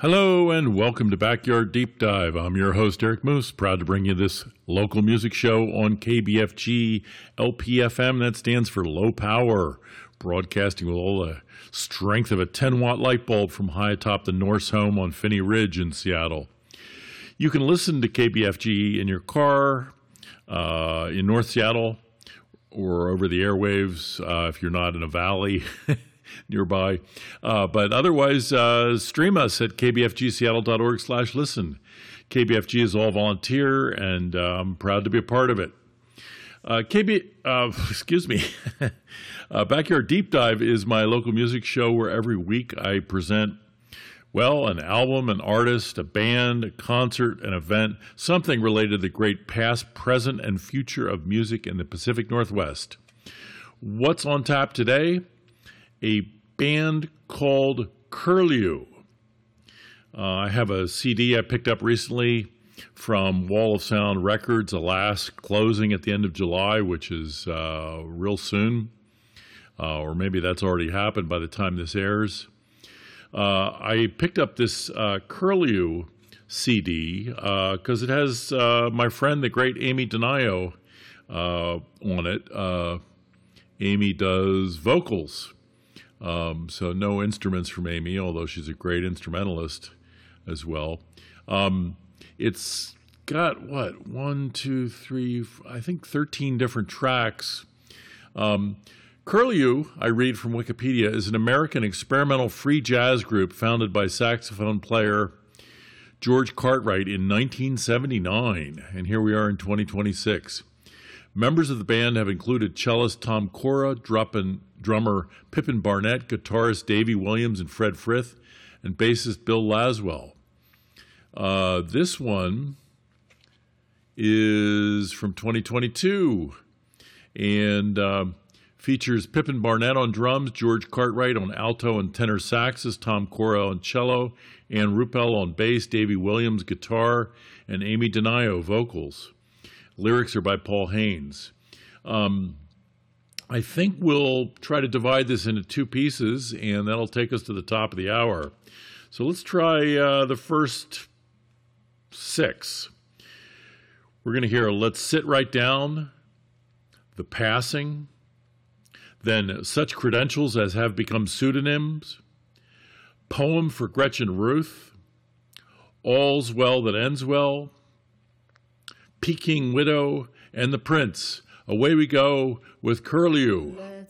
Hello and welcome to Backyard Deep Dive. I'm your host, Eric Moose, proud to bring you this local music show on KBFG LPFM. That stands for Low Power, broadcasting with all the strength of a 10-watt light bulb from high atop the Norse home on Phinney Ridge in Seattle. You can listen to KBFG in your car in North Seattle or over the airwaves if you're not in a valley nearby. But otherwise, stream us at kbfgseattle.org/listen. KBFG is all volunteer, and I'm proud to be a part of it. Backyard Deep Dive is my local music show where every week I present, an album, an artist, a band, a concert, an event, something related to the great past, present, and future of music in the Pacific Northwest. What's on tap today? A band called Curlew. I have a CD I picked up recently from Wall of Sound Records, alas, closing at the end of July, which is real soon. Or maybe that's already happened by the time this airs. I picked up this Curlew CD because it has my friend, the great Amy Donaio, on it. Amy does vocals. So no instruments from Amy, although she's a great instrumentalist as well. It's got, 13 different tracks. Curlew, I read from Wikipedia, is an American experimental free jazz group founded by saxophone player George Cartwright in 1979, and here we are in 2026. Members of the band have included cellist Tom Cora, drummer Pippin Barnett, guitarist Davey Williams and Fred Frith, and bassist Bill Laswell. This one is from 2022 and features Pippin Barnett on drums, George Cartwright on alto and tenor saxes, Tom Cora on cello, Ann Ruppel on bass, Davey Williams guitar, and Amy Donaio vocals. Lyrics are by Paul Haynes. I think we'll try to divide this into two pieces, and that'll take us to the top of the hour. So let's try the first 6. We're going to hear Let's Sit Right Down, The Passing, then Such Credentials as Have Become Pseudonyms, Poem for Gretchen Ruth, All's Well That Ends Well, Peking Widow, and The Prince. Away we go with Curlew.